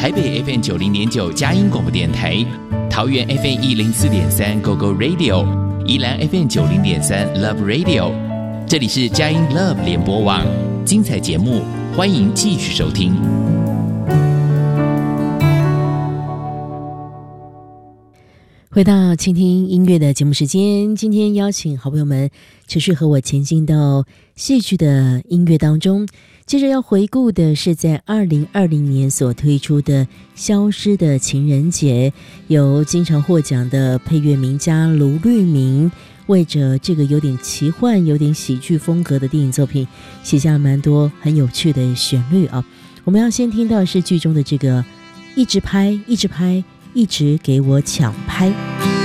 台北 FM 90.9佳音广播电台，桃园 FM 104.3 Go Go Radio， 宜兰 FM 90.3 Love Radio。这里是佳音 Love 联播网，精彩节目，欢迎继续收听。 回到倾听音乐的节目时间，今天邀请好朋友们持续和我前进到戏剧的音乐当中。接着要回顾的是在2020年所推出的《消失的情人节》，由经常获奖的配乐名家卢律明为着这个有点奇幻、有点喜剧风格的电影作品写下了蛮多很有趣的旋律啊。我们要先听到的是剧中的这个一直拍，一直拍，一直给我抢拍。